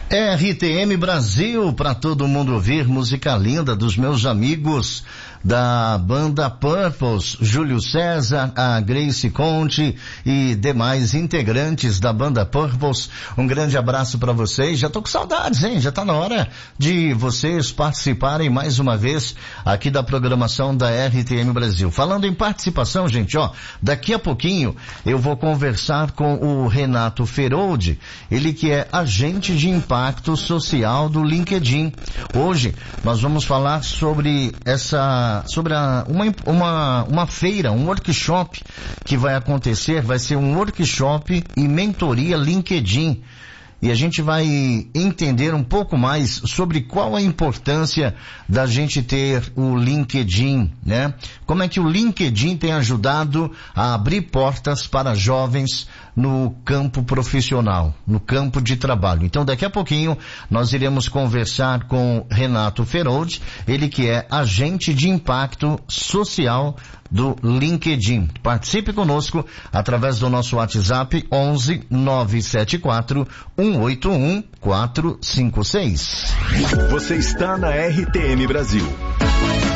RTM Brasil, para todo mundo ouvir, música linda dos meus amigos da banda Purples, Júlio César, a Grace Conte e demais integrantes da banda Purples. Um grande abraço para vocês. Já tô com saudades, hein? Já tá na hora de vocês participarem mais uma vez aqui da programação da RTM Brasil. Falando em participação, gente, daqui a pouquinho eu vou conversar com o Renato Feroldi, ele que é agente de impacto social do LinkedIn. Hoje nós vamos falar sobre uma feira, um workshop que vai acontecer, vai ser um workshop e mentoria LinkedIn. E a gente vai entender um pouco mais sobre qual a importância da gente ter o LinkedIn, né? Como é que o LinkedIn tem ajudado a abrir portas para jovens no campo profissional, no campo de trabalho. Então daqui a pouquinho nós iremos conversar com Renato Feroldi, ele que é agente de impacto social do LinkedIn. Participe conosco através do nosso WhatsApp 11 974 181 456. Você está na RTM Brasil.